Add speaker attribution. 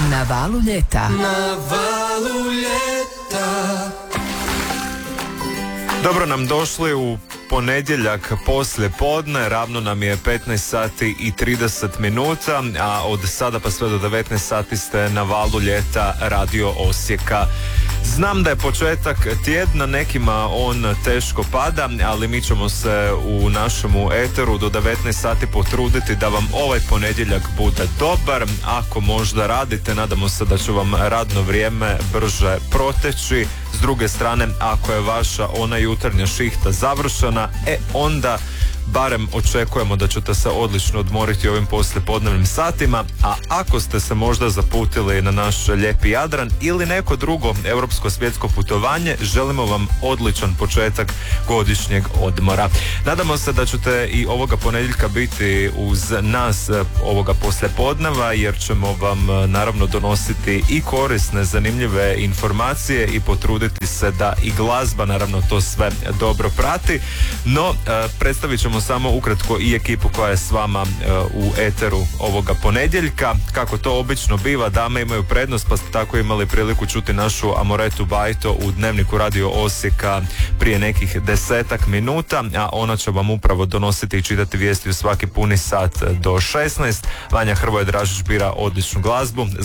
Speaker 1: Na valu ljeta.
Speaker 2: Na valu ljeta.
Speaker 3: Dobro nam došli u ponedjeljak poslije podne, ravno nam je 15 sati i 30 minuta, a od sada pa sve do 19 sati ste na valu ljeta Radio Osijeka. Znam da je početak tjedna, nekima on teško pada, ali mi ćemo se u našemu eteru do 19 sati potruditi da vam ovaj ponedjeljak bude dobar. Ako možda radite, nadamo se da će vam radno vrijeme brže proteći. S druge strane, ako je vaša ona jutarnja šihta završena, onda barem očekujemo da ćete se odlično odmoriti ovim poslijepodnevnim satima, a ako ste se možda zaputili na naš lijepi Jadran ili neko drugo europsko svjetsko putovanje, želimo vam odličan početak godišnjeg odmora. Nadamo se da ćete i ovoga ponedjeljka biti uz nas ovoga poslijepodneva, jer ćemo vam naravno donositi i korisne, zanimljive informacije i potruditi se da i glazba naravno to sve dobro prati. No, predstavit ćemo samo ukratko i ekipu koja je s vama u eteru ovoga ponedjeljka. Kako to obično biva, dame imaju prednost, pa ste tako imali priliku čuti našu Amoretu Bajto u Dnevniku Radio Osijeka prije nekih 10-ak minuta, a ona će vam upravo donositi i čitati vijesti u svaki puni sat do 16. Vanja Hrvoje Dražić bira odličnu glazbu,